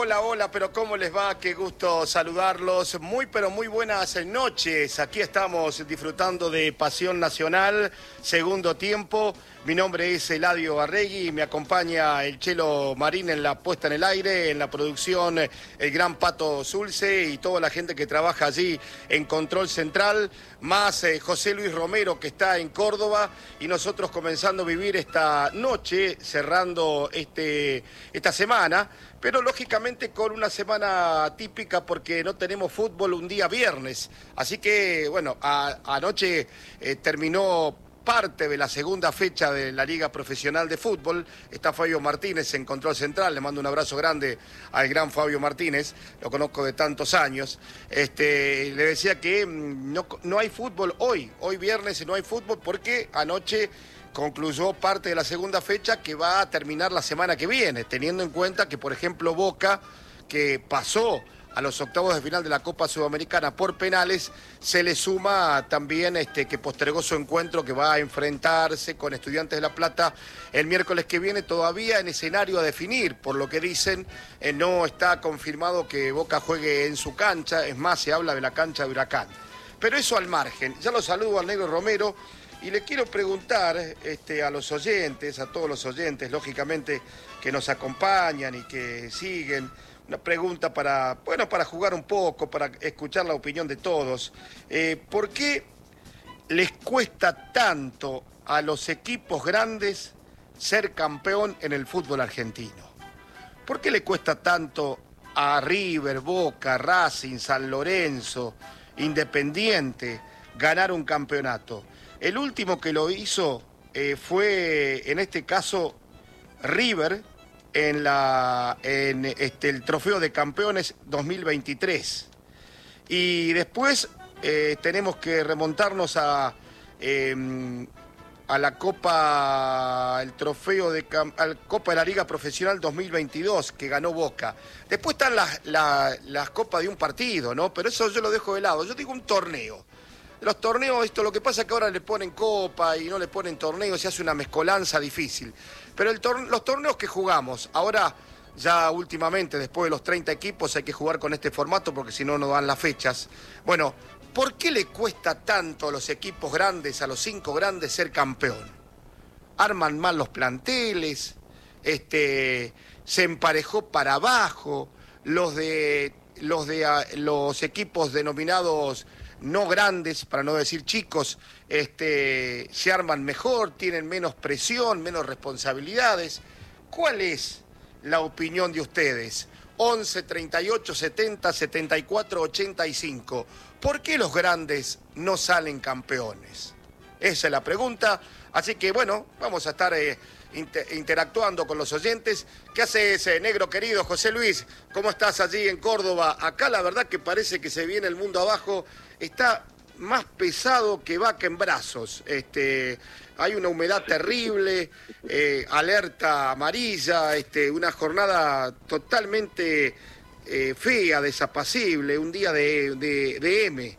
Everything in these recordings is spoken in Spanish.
Hola, hola, pero ¿cómo les va? Qué gusto saludarlos. Muy, pero muy buenas noches. Aquí estamos disfrutando de Pasión Nacional, segundo tiempo. Mi nombre es Eladio Arregui y me acompaña el Chelo Marín en la puesta en el aire, en la producción, el gran Pato Zulce y toda la gente que trabaja allí en Control Central, más José Luis Romero que está en Córdoba y nosotros comenzando a vivir esta noche, cerrando esta semana, pero lógicamente con una semana típica porque no tenemos fútbol un día viernes. Así que, bueno, anoche terminó parte de la segunda fecha de la Liga Profesional de Fútbol. Está Fabio Martínez en Control Central. Le mando un abrazo grande al gran Fabio Martínez. Lo conozco de tantos años. Le decía que no hay fútbol hoy. Hoy viernes no hay fútbol porque anoche concluyó parte de la segunda fecha que va a terminar la semana que viene, teniendo en cuenta que, por ejemplo, Boca, que pasó a los octavos de final de la Copa Sudamericana por penales, se le suma también que postergó su encuentro que va a enfrentarse con Estudiantes de La Plata el miércoles que viene, todavía en escenario a definir, por lo que dicen, no está confirmado que Boca juegue en su cancha, es más, se habla de la cancha de Huracán. Pero eso al margen, ya lo saludo al Negro Romero. Y le quiero preguntar a los oyentes, a todos los oyentes, lógicamente, que nos acompañan y que siguen, una pregunta para jugar un poco, para escuchar la opinión de todos. ¿Por qué les cuesta tanto a los equipos grandes ser campeón en el fútbol argentino? ¿Por qué le cuesta tanto a River, Boca, Racing, San Lorenzo, Independiente ganar un campeonato? El último que lo hizo fue, en este caso, River, en el Trofeo de Campeones 2023. Y después tenemos que remontarnos a la Copa, el Trofeo de a la Copa de la Liga Profesional 2022, que ganó Boca. Después están las copas de un partido, ¿no? Pero eso yo lo dejo de lado. Yo digo un torneo. Los torneos, lo que pasa es que ahora le ponen copa y no le ponen torneos, se hace una mezcolanza difícil. Pero los torneos que jugamos, ahora ya últimamente, después de los 30 equipos, hay que jugar con este formato porque si no, no dan las fechas. Bueno, ¿por qué le cuesta tanto a los equipos grandes, a los 5 grandes, ser campeón? Arman mal los planteles, se emparejó para abajo, los equipos denominados no grandes, para no decir chicos, se arman mejor, tienen menos presión, menos responsabilidades. ¿Cuál es la opinión de ustedes? 11 38 70 74 85. ¿Por qué los grandes no salen campeones? Esa es la pregunta. Así que bueno, vamos a estar interactuando con los oyentes. ¿Qué haces, negro querido? José Luis, ¿cómo estás allí en Córdoba? Acá la verdad que parece que se viene el mundo abajo. Está más pesado que vaca en brazos. Hay una humedad terrible, alerta amarilla, una jornada totalmente fea, desapacible, un día de M.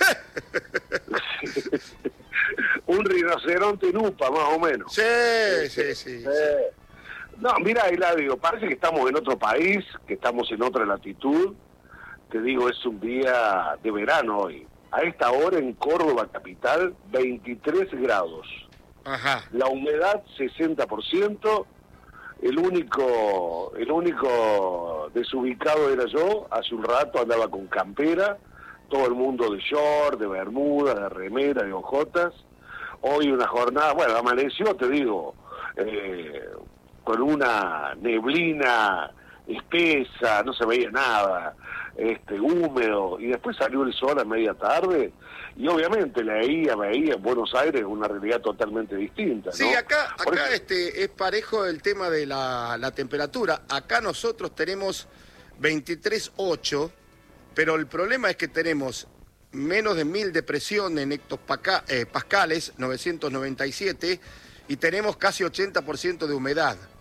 Un rinoceronte en UPA, más o menos. Sí. No, mira, Eladio, parece que estamos en otro país, que estamos en otra latitud. Te digo, es un día de verano hoy. A esta hora en Córdoba capital, 23 grados. Ajá. La humedad, 60%. El único desubicado era yo. Hace un rato andaba con campera. Todo el mundo de short, de bermuda, de remera, de ojotas. Hoy una jornada, bueno, amaneció, te digo, con una neblina espesa, no se veía nada, húmedo, y después salió el sol a media tarde, y obviamente veía en Buenos Aires una realidad totalmente distinta, ¿no? Sí, acá es parejo el tema de la temperatura. Acá nosotros tenemos 23,8, pero el problema es que tenemos menos de 1000 de presión en hectopascales, 997, y tenemos casi 80% de humedad.